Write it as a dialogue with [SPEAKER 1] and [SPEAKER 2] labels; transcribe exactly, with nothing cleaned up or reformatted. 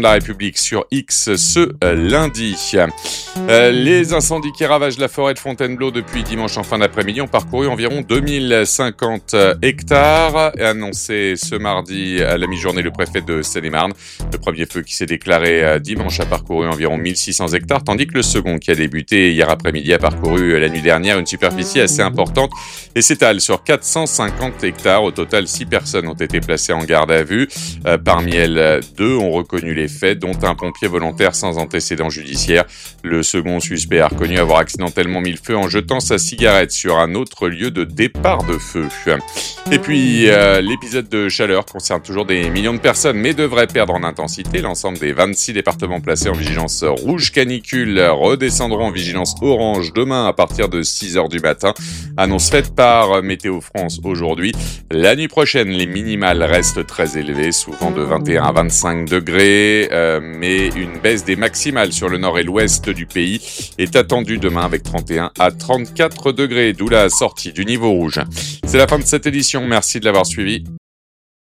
[SPEAKER 1] de la République sur X ce euh, lundi. Euh, les incendies qui ravagent la forêt de Fontainebleau depuis dimanche en fin d'après-midi ont parcouru environ deux mille cinquante hectares, annoncé ce mardi à la mi-journée le préfet de Seine-et-Marne. Le premier feu qui s'est déclaré dimanche a parcouru environ mille six cents hectares, tandis que le second qui a débuté hier après-midi a parcouru la nuit dernière une superficie assez importante et s'étale sur quatre cent cinquante hectares. Au total, six personnes ont été placées en garde à vue. Euh, parmi elles, deux ont reconnu les faits, dont un pompier volontaire sans antécédent judiciaire. Le second suspect a reconnu avoir accidentellement mis le feu en jetant sa cigarette sur un autre lieu de départ de feu. Et puis, euh, l'épisode de chaleur concerne toujours des millions de personnes, mais devrait perdre en intensité. L'ensemble des vingt-six départements placés en vigilance rouge canicule redescendront en vigilance orange demain à partir de six heures du matin. Annonce faite par Météo France aujourd'hui. La nuit prochaine, les minimales restent très élevées, souvent de vingt et un à vingt-cinq degrés, euh, mais une baisse des maximales sur le nord et l'ouest du pays est attendue demain avec trente et un à trente-quatre degrés, d'où la sortie du niveau rouge. C'est la fin de cette édition, merci de l'avoir suivi.